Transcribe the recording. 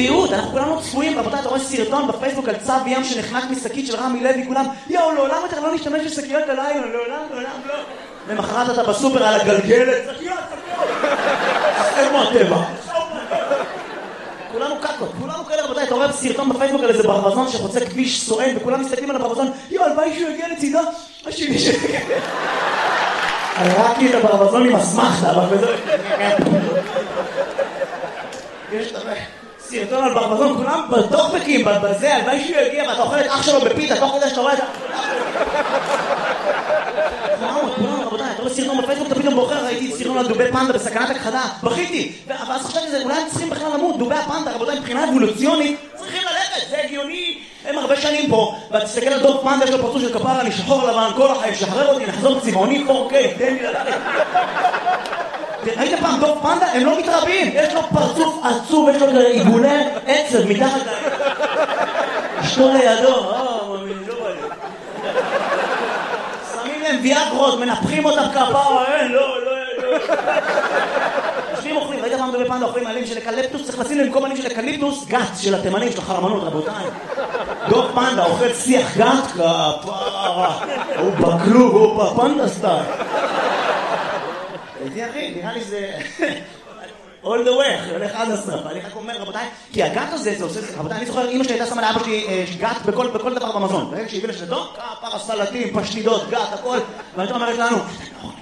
צביעות, אנחנו כולנו צפויים, רבותיי, אתה רואה סרטון בפייסבוק על צב ים שנחנק משקית של רמי לוי, כולם, יאו, לעולם יותר לא נשתמש בשקיות הלילה, לעולם לא. למחרת אתה בסופר על הגלגלת, שקיות. איפה הטבע? כולנו קקות, כולנו כאלה, רבותיי, אתה רואה סרטון בפייסבוק על איזה ברווזון שחוצה כביש סואן, וכולם מסתכלים על הברווזון, יאו, הלוואי שהוא יגיע לצידו, השני שיגיע. הראקתי את הברווזון עם אסמכתה, אבל בזה... יש סרטון על ברווזון, כולם בטוקבקים, בזה, הלוואי שהוא יגיע, ואתה אוכל את אח שלו בפיתה, תוך כדי שאתה רואה את ה... כולם, רבותיי, אתה רואה סרטון בפייסבוק, אתה פתאום בוחר, ראיתי סרטון על דובי פנדה בסכנת הכחדה, בכיתי, ואז חשבתי שזה, אולי הם צריכים בכלל למות, דובי הפנדה, רבותיי, מבחינה אבולוציונית, צריכים ללכת, זה הגיוני, הם הרבה שנים פה, ואתה תסתכל על דוב פנדה, יש לו פרצוף של כפרה, אני שחור לבן, כל החיים, שחרר אותי, נחזור צבעוני, 4K, תן לי ללכת. ראית פעם דוב פנדה? הם לא מתרבים, יש לו פרצוף עצוב, יש לו עיגולי עצב מתחת אשתו לידו, שמים להם ויאגרות, מנפחים אותם כפרה, לא. יושבים אוכלים, ראית פעם דובי פנדה אוכלים עלים של אקליפטוס, צריך לשים להם במקום עלים של אקליפטוס, גת של התימנים, של החרמנות, רבותיי. דוב פנדה אוכל שיח גת, כפרה, הוא בכלוב, הוא בפנדה סטייל. זה אחי, נראה לי זה... all the way, הולך עד הסוף. אני רק אומר, רבותיי, כי הגת הזה, זה עושה... רבותיי, אני זוכר, אמא שלי הייתה שמה לאבא שלי גת בכל דבר במזון. כשהביא לשלטו, כפרה, סלטים, פשטידות, גת, הכל. ואני אומרת לנו,